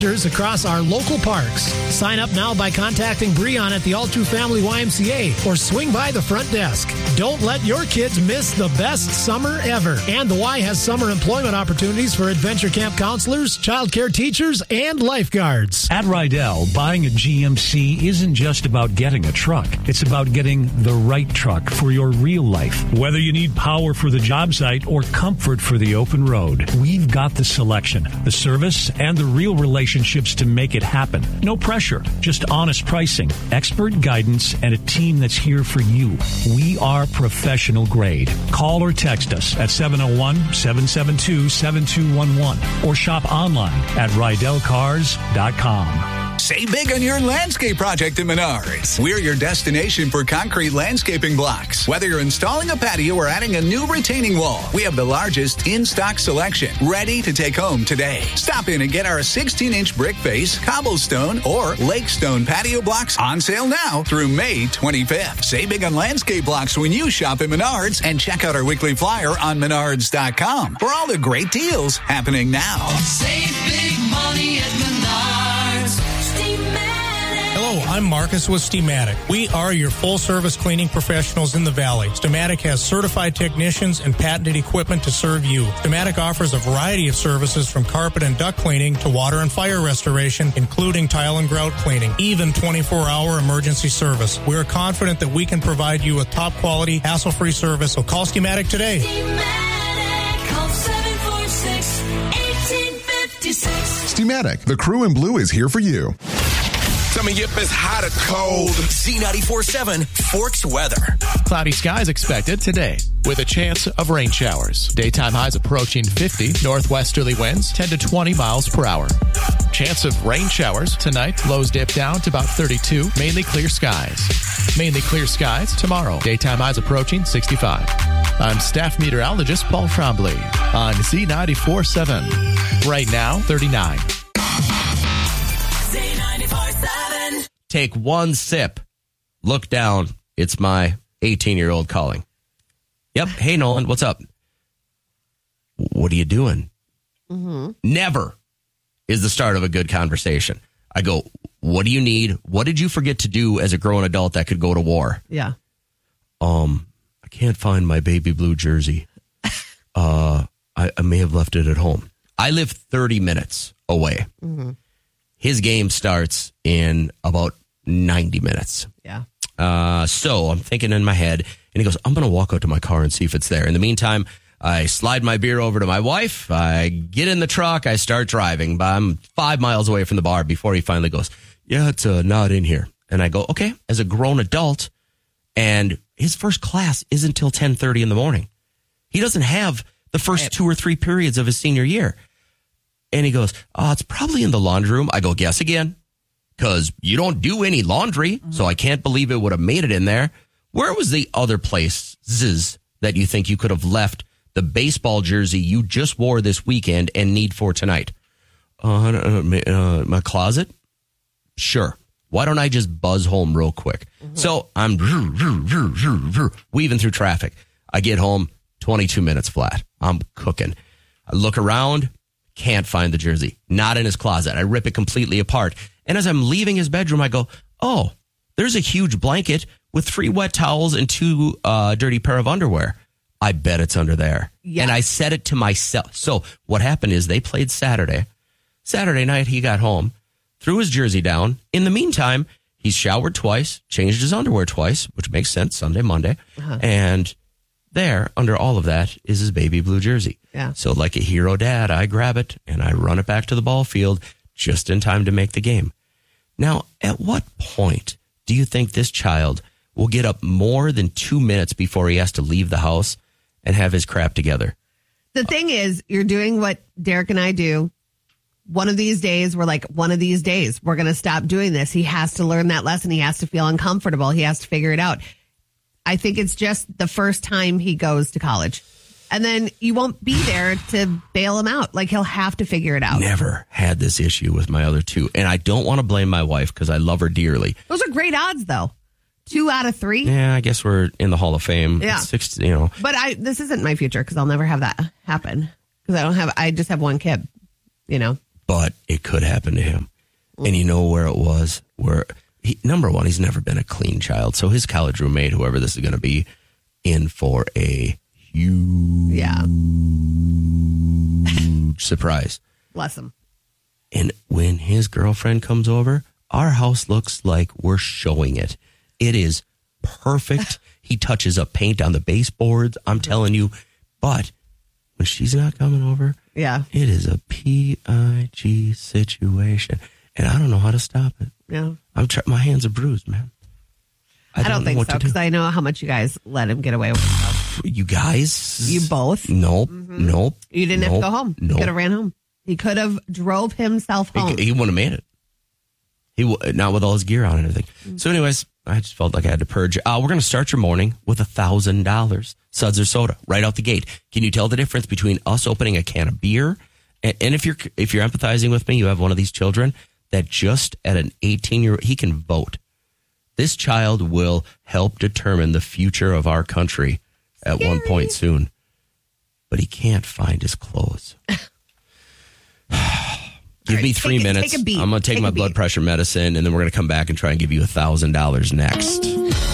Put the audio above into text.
across our local parks. Sign up now by contacting Breon at the All True Family YMCA or swing by the front desk. Don't let your kids miss the best summer ever. And the Y has summer employment opportunities for adventure camp counselors, child care teachers, and lifeguards. At Rydell, buying a GMC isn't just about getting a truck. It's about getting the right truck for your real life. Whether you need power for the job site or comfort for the open road, we've got the selection, the service, and the real relationships to make it happen. No pressure, just honest pricing, expert guidance, and a team that's here for you. We are professional grade. Call or text us at 701-772-7211 or shop online at RydellCars.com. Save big on your landscape project at Menards. We're your destination for concrete landscaping blocks. Whether you're installing a patio or adding a new retaining wall, we have the largest in-stock selection ready to take home today. Stop in and get our 16-inch brick face, cobblestone, or lake stone patio blocks on sale now through May 25th. Save big on landscape blocks when you shop at Menards, and check out our weekly flyer on Menards.com for all the great deals happening now. Save big money at Menards. Hello, I'm Marcus with Steamatic. We are your full-service cleaning professionals in the Valley. Steamatic has certified technicians and patented equipment to serve you. Steamatic offers a variety of services from carpet and duct cleaning to water and fire restoration, including tile and grout cleaning, even 24-hour emergency service. We're confident that we can provide you with top-quality, hassle-free service, so call Steamatic today. Steamatic, call 746-1856. Steamatic, the crew in blue is here for you. Tell me if it's hot or cold. Z94.7 Forks weather. Cloudy skies expected today with a chance of rain showers. Daytime highs approaching 50. Northwesterly winds 10 to 20 miles per hour. Chance of rain showers tonight. Lows dip down to about 32. Mainly clear skies. Mainly clear skies tomorrow. Daytime highs approaching 65. I'm staff meteorologist Paul Trombley on Z94.7. Right now, 39. Take one sip. Look down. It's my 18-year-old calling. Yep. Hey, Nolan, what's up? What are you doing? Mm-hmm. Never is the start of a good conversation. I go, what do you need? What did you forget to do as a grown adult that could go to war? Yeah. I can't find my baby blue jersey. I may have left it at home. I live 30 minutes away. Mm-hmm. His game starts in about 90 minutes. Yeah. So I'm thinking in my head, and he goes, I'm going to walk out to my car and see if it's there. In the meantime, I slide my beer over to my wife. I get in the truck. I start driving. But I'm 5 miles away from the bar before he finally goes, yeah, it's not in here. And I go, okay, as a grown adult, and his first class isn't until 10:30 in the morning. He doesn't have the first 2 or 3 periods of his senior year. And he goes, it's probably in the laundry room. I go, guess again, because you don't do any laundry, so I can't believe it would have made it in there. Where was the other places that you think you could have left the baseball jersey you just wore this weekend and need for tonight? My closet? Sure. Why don't I just buzz home real quick? Mm-hmm. So I'm weaving through traffic. I get home, 22 minutes flat. I'm cooking. I look around. Can't find the jersey. Not in his closet. I rip it completely apart. And as I'm leaving his bedroom, I go, oh, there's a huge blanket with 3 wet towels and 2 dirty pair of underwear. I bet it's under there. Yeah. And I said it to myself. So what happened is they played Saturday. Saturday night, he got home, threw his jersey down. In the meantime, he's showered twice, changed his underwear twice, which makes sense, Sunday, Monday. Uh-huh. And there, under all of that, is his baby blue jersey. Yeah. So like a hero dad, I grab it and I run it back to the ball field just in time to make the game. Now, at what point do you think this child will get up more than 2 minutes before he has to leave the house and have his crap together? The thing is, you're doing what Derek and I do. One of these days, we're like, one of these days, we're going to stop doing this. He has to learn that lesson. He has to feel uncomfortable. He has to figure it out. I think it's just the first time he goes to college. And then you won't be there to bail him out. Like, he'll have to figure it out. Never had this issue with my other 2. And I don't want to blame my wife because I love her dearly. Those are great odds, though. 2 out of 3. Yeah, I guess we're in the Hall of Fame. Yeah. 6, you know. But this isn't my future because I'll never have that happen. Because I just have one kid, you know. but it could happen to him. And you know where it was? Where number one, he's never been a clean child. So his college roommate, whoever this is going to be, in for a huge surprise. Bless him. And when his girlfriend comes over, our house looks like we're showing it. It is perfect. He touches up paint on the baseboards. I'm telling you. But when she's not coming over, it is a PIG situation. And I don't know how to stop it. Yeah. My hands are bruised, man. I don't think so, because I know how much you guys let him get away with stuff. You guys? You both? Nope. Nope. You didn't have to go home. Nope. He could have ran home. He could have drove himself home. He wouldn't have made it. Not with all his gear on and everything. So anyways, I just felt like I had to purge. We're going to start your morning with $1,000 suds or soda right out the gate. Can you tell the difference between us opening a can of beer? And if you're empathizing with me, you have one of these children that just at an 18-year-old, he can vote. This child will help determine the future of our country at one point soon. But he can't find his clothes. Give me 3 minutes. I'm going to take my blood pressure medicine, and then we're going to come back and try and give you $1,000 next.